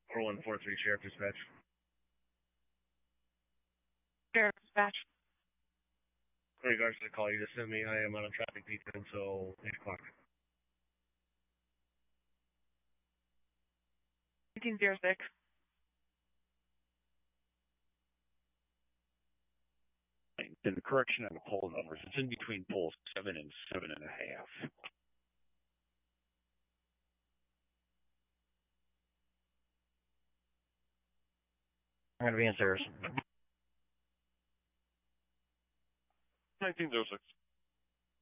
4143 Sheriff Dispatch. Sheriff Dispatch. In regards to the call you just sent me, I am on a traffic detail until 8 o'clock. 1906. And the correction on the poll numbers, it's in between polls 7 and 7.5. I'm going to be in service. 1906.